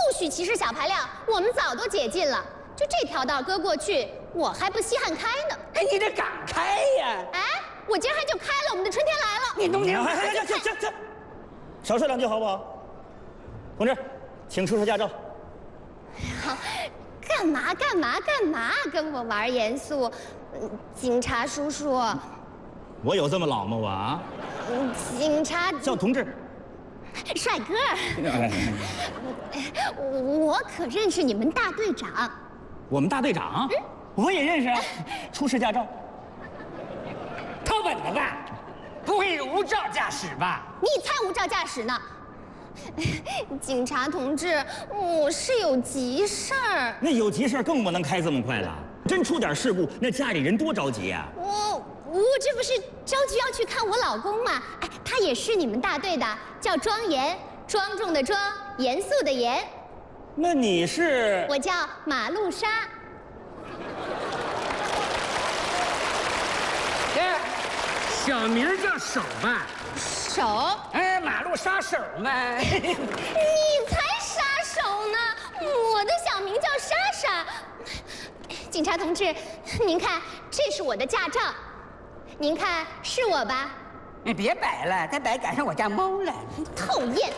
许歧视小排量，我们早都解禁了。就这条道搁过去，我还不稀罕开呢。 哎，你得敢开呀！ 哎，我今儿还就开了，我们的春天来了。 你冬天行，少说两句好不好？同志，请出示驾照。 干嘛？跟我玩严肃？警察叔叔。 我有这么老吗？我啊？ 警察叫同志。 帅哥，我可认识你们大队长。 我们大队长，我也认识啊。出示驾照。 偷本的吧？不会是无照驾驶吧？ 你才无照驾驶呢！警察同志，我是有急事儿。 那有急事更不能开这么快了，真出点事故，那家里人多着急呀！ 我这不是着急要去看我老公吗？哎，他也是你们大队的，叫庄严，庄重的庄，严肃的严。 那你是？ 我叫马路莎。 小名叫手吧？ 手？ 哎，马路杀手嘛。 你才杀手呢！我的小名叫莎莎。警察同志，您看，这是我的驾照，您看是我吧？ 你别摆了，再摆赶上我家猫了。 讨厌！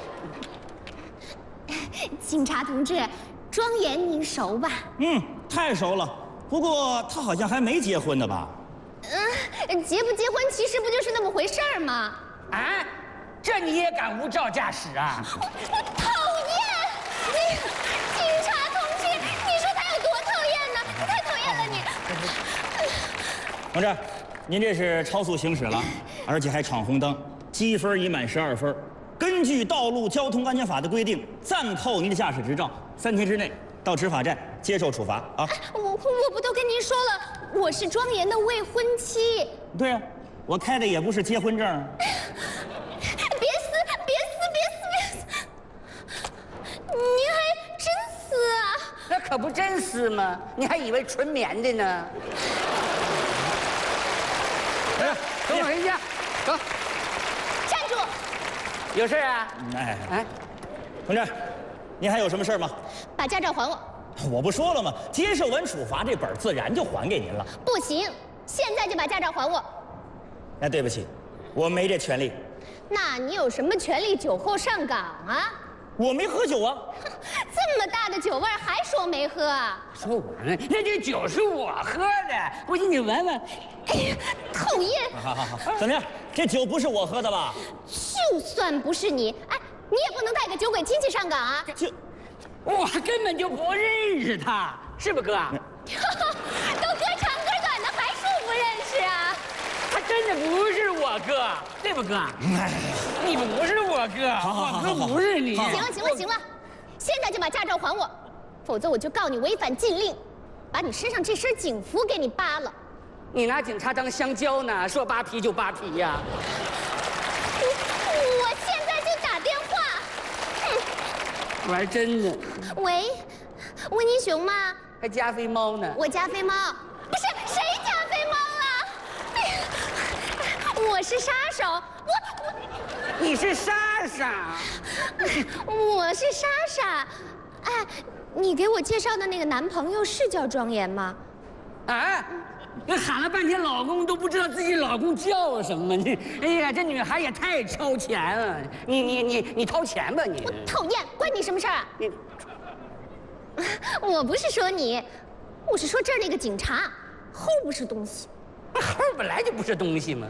警察同志，庄严您熟吧？ 太熟了。不过他好像还没结婚呢吧？ 结不结婚其实不就是那么回事儿吗？ 啊，这你也敢无照驾驶啊？ 讨厌！警察同志，你说他有多讨厌呢？你太讨厌了你！ 同志，您这是超速行驶了，而且还闯红灯，积分已满12分。根据《道路交通安全法》的规定，暂扣您的驾驶执照，3天之内到执法站接受处罚啊！ 我不都跟您说了，我是庄严的未婚妻。 对呀，我开的也不是结婚证。 别撕！您还真撕啊？ 那可不真丝吗？你还以为纯棉的呢？哎，等我回家，走。 站住！ 有事啊？ 哎，同志，您还有什么事吗？ 把驾照还我！ 我不说了吗？接受完处罚，这本自然就还给您了。 不行，现在就把驾照还我。 那对不起，我没这权利。 那你有什么权利酒后上岗啊？ 我没喝酒啊！ 这么大的酒味儿还说没喝啊？ 说我呢？那这酒是我喝的，不信你闻闻。 哎呀，讨厌！ 好，怎么样？这酒不是我喝的吧？ 就算不是你，哎，你也不能带个酒鬼亲戚上岗啊！ 我根本就不认识他，是不哥？ 都哥长哥短的，还说不认识啊？ 他真的不是我哥，对不哥？你不是我哥，我哥不是你。 行了，现在就把驾照还我，否则我就告你违反禁令，把你身上这身警服给你扒了。 你拿警察当香蕉呢？说扒皮就扒皮呀！ 我现在就打电话。 玩真的？ 喂，温妮熊吗？ 还加菲猫呢？ 我加菲猫，不是谁加菲猫了？哎呀，我是杀手， 你是莎莎， 我是莎莎。哎，你给我介绍的那个男朋友是叫庄严吗？ 啊？你喊了半天老公都不知道自己老公叫什么，你哎呀，这女孩也太超前了！你掏钱吧你！ 我讨厌，关你什么事儿啊？ 你， 我不是说你，我是说这儿那个警察，齁不是东西。 猴本来就不是东西嘛。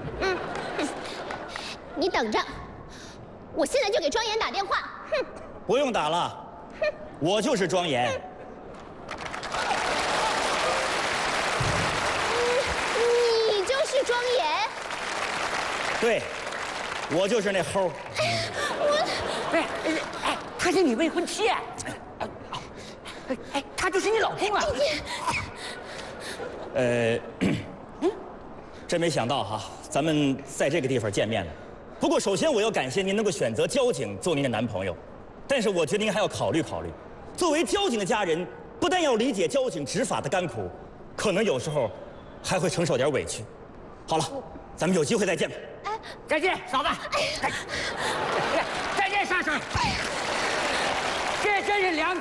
你等着，我现在就给庄严打电话。哼， 不用打了，我就是庄严。 你就是庄严？ 对，我就是那齁。 哎，他是你未婚妻。哎，他就是你老公啊。 真没想到哈，咱们在这个地方见面了。不过，首先我要感谢您能够选择交警做您的男朋友，但是我觉得您还要考虑考虑，作为交警的家人，不但要理解交警执法的甘苦，可能有时候还会承受点委屈。好了，咱们有机会再见吧。 再见，嫂子。再见，杀手。这真是良。